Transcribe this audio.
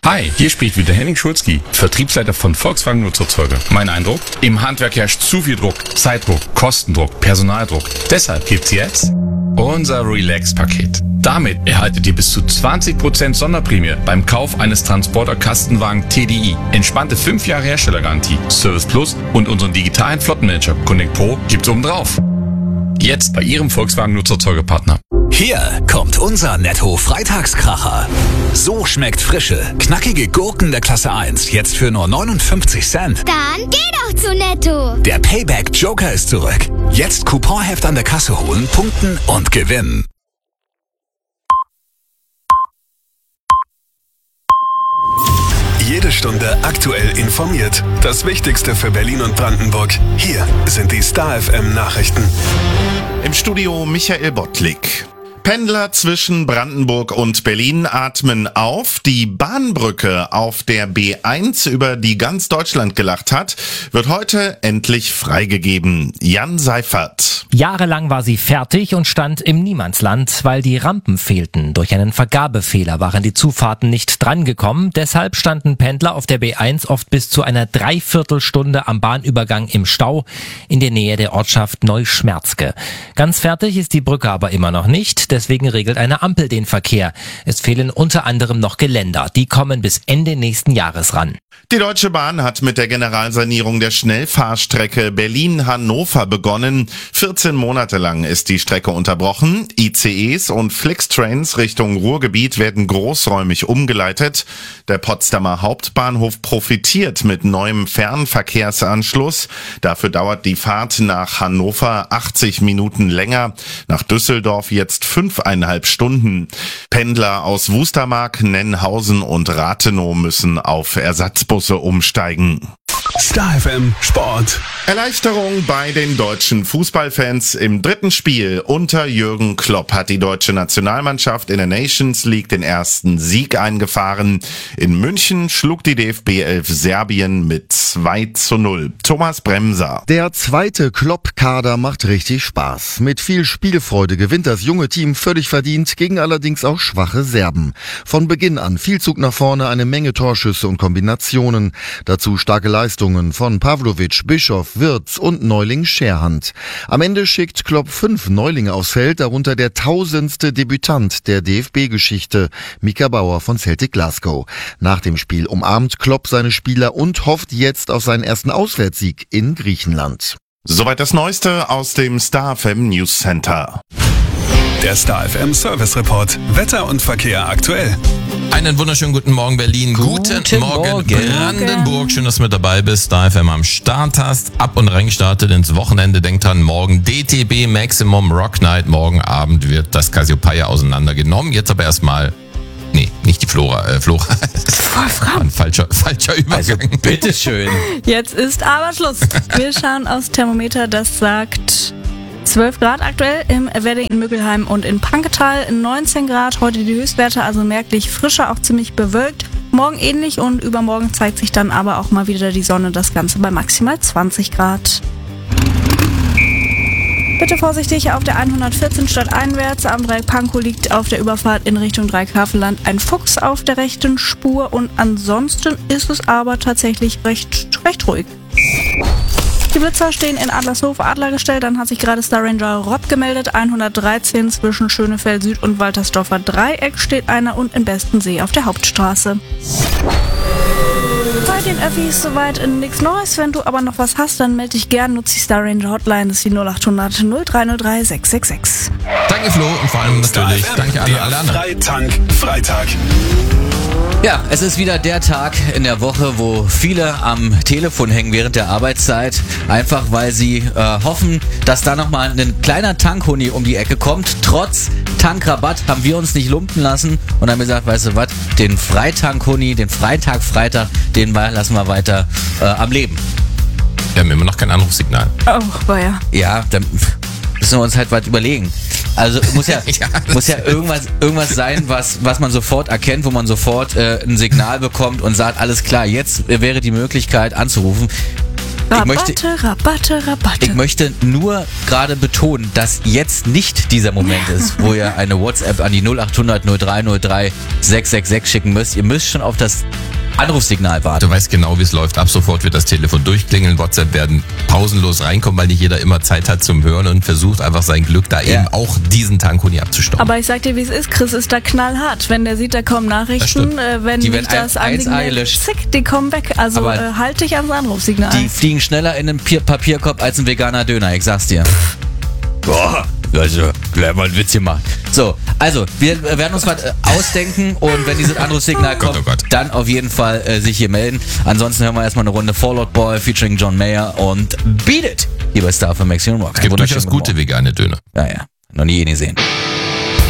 Hi, hier spricht wieder Henning Schulzki, Vertriebsleiter von Volkswagen Nutzerzeuger. Mein Eindruck? Im Handwerk herrscht zu viel Druck, Zeitdruck, Kostendruck, Personaldruck. Deshalb gibt's jetzt unser Relax-Paket. Damit erhaltet ihr bis zu 20% Sonderprämie beim Kauf eines Transporter-Kastenwagen TDI. Entspannte 5 Jahre Herstellergarantie, Service Plus und unseren digitalen Flottenmanager Connect Pro gibt's obendrauf. Jetzt bei Ihrem Volkswagen Nutzerzeugerpartner. Hier kommt unser Netto-Freitagskracher. So schmeckt frische, knackige Gurken der Klasse 1 jetzt für nur 59 Cent. Dann geh doch zu Netto. Der Payback-Joker ist zurück. Jetzt Couponheft an der Kasse holen, punkten und gewinnen. Jede Stunde aktuell informiert. Das Wichtigste für Berlin und Brandenburg. Hier sind die Star FM Nachrichten. Im Studio Michael Bottlik. Pendler zwischen Brandenburg und Berlin atmen auf. Die Bahnbrücke auf der B1, über die ganz Deutschland gelacht hat, wird heute endlich freigegeben. Jan Seifert. Jahrelang war sie fertig und stand im Niemandsland, weil die Rampen fehlten. Durch einen Vergabefehler waren die Zufahrten nicht drangekommen. Deshalb standen Pendler auf der B1 oft bis zu einer Dreiviertelstunde am Bahnübergang im Stau in der Nähe der Ortschaft Neuschmerzke. Ganz fertig ist die Brücke aber immer noch nicht. Deswegen regelt eine Ampel den Verkehr. Es fehlen unter anderem noch Geländer. Die kommen bis Ende nächsten Jahres ran. Die Deutsche Bahn hat mit der Generalsanierung der Schnellfahrstrecke Berlin-Hannover begonnen. 14 Monate lang ist die Strecke unterbrochen. ICEs und Flixtrains Richtung Ruhrgebiet werden großräumig umgeleitet. Der Potsdamer Hauptbahnhof profitiert mit neuem Fernverkehrsanschluss. Dafür dauert die Fahrt nach Hannover 80 Minuten länger. Nach Düsseldorf jetzt 5,5 Stunden. Pendler aus Wustermark, Nennhausen und Rathenow müssen auf Ersatzbusse umsteigen. Star FM Sport. Erleichterung bei den deutschen Fußballfans. Im dritten Spiel unter Jürgen Klopp hat die deutsche Nationalmannschaft in der Nations League den ersten Sieg eingefahren. In München schlug die DFB 11 Serbien mit 2:0. Thomas Bremser. Der zweite Klopp-Kader macht richtig Spaß. Mit viel Spielfreude gewinnt das junge Team völlig verdient, gegen allerdings auch schwache Serben. Von Beginn an viel Zug nach vorne, eine Menge Torschüsse und Kombinationen. Dazu starke Leistungen von Pavlovic, Bischof, Wirtz und Neuling Scherhand. Am Ende schickt Klopp 5 Neulinge aufs Feld, darunter der 1000. Debütant der DFB-Geschichte, Mika Bauer von Celtic Glasgow. Nach dem Spiel umarmt Klopp seine Spieler und hofft jetzt auf seinen ersten Auswärtssieg in Griechenland. Soweit das Neueste aus dem Star FM News Center. Der Star FM Service Report. Wetter und Verkehr aktuell. Einen wunderschönen guten Morgen, Berlin. Guten Morgen, Brandenburg. Schön, dass du mit dabei bist. Star FM am Start hast. Ab und reingestartet ins Wochenende. Denk dran, morgen DTB Maximum Rock Night. Morgen Abend wird das Cassiopeia auseinandergenommen. Jetzt aber erstmal... Nee, nicht die Flora. Wolfram. Falscher Übergang. Also, bitteschön. Jetzt ist aber Schluss. Wir schauen aufs Thermometer, das sagt 12 Grad aktuell im Wedding in Mückelheim und in Panketal. 19 Grad, heute die Höchstwerte, also merklich frischer, auch ziemlich bewölkt. Morgen ähnlich und übermorgen zeigt sich dann aber auch mal wieder die Sonne, das Ganze bei maximal 20 Grad. Bitte vorsichtig auf der 114 stadteinwärts. Am Dreieck Pankow liegt auf der Überfahrt in Richtung Dreieckhavelland ein Fuchs auf der rechten Spur und ansonsten ist es aber tatsächlich recht ruhig. Die Blitzer stehen in Adlershof Adlergestell, dann hat sich gerade Star Ranger Rob gemeldet. 113 zwischen Schönefeld Süd und Waltersdorfer Dreieck steht einer und in Bestensee auf der Hauptstraße. Bei den Öffis soweit nichts Neues. Wenn du aber noch was hast, dann melde dich gern. Nutze die Star Ranger Hotline, das ist die 0800 0303 666. Danke Flo und vor allem natürlich danke an alle anderen. Freitag. Ja, es ist wieder der Tag in der Woche, wo viele am Telefon hängen während der Arbeitszeit, einfach weil sie hoffen, dass da nochmal ein kleiner Tankhuni um die Ecke kommt. Trotz Tankrabatt haben wir uns nicht lumpen lassen und haben gesagt, weißt du was, den Freitankhuni, den Freitag, den lassen wir weiter am Leben. Wir haben immer noch kein Anrufsignal. Oh, war ja. Ja, dann müssen wir uns halt was überlegen. Also muss ja irgendwas sein, was man sofort erkennt, wo man sofort ein Signal bekommt und sagt, alles klar, jetzt wäre die Möglichkeit anzurufen. Rabatte. Ich möchte nur gerade betonen, dass jetzt nicht dieser Moment ist, wo ihr eine WhatsApp an die 0800 0303 666 schicken müsst. Ihr müsst schon auf das Anrufsignal warten. Du weißt genau, wie es läuft. Ab sofort wird das Telefon durchklingeln. WhatsApp werden pausenlos reinkommen, weil nicht jeder immer Zeit hat zum Hören und versucht einfach sein Glück, da eben auch diesen Tankuni abzustauben. Aber ich sag dir, wie es ist. Chris ist da knallhart. Wenn der sieht, da kommen Nachrichten. Wenn die nicht das Ansignal, zick, die kommen weg. Also halt dich ans Anrufsignal. Die fliegen schneller in den Papierkorb als ein veganer Döner, ich sag's dir. Boah, also, gleich mal einen Witz gemacht. So, also, wir werden uns was ausdenken und wenn dieses Anrufsignal kommt, dann auf jeden Fall sich hier melden. Ansonsten hören wir erstmal eine Runde Fall Out Boy featuring John Mayer und Beat It hier bei Star für Maximum Rock. Es gibt durchaus gute vegane Döner. Ja, noch nie gesehen.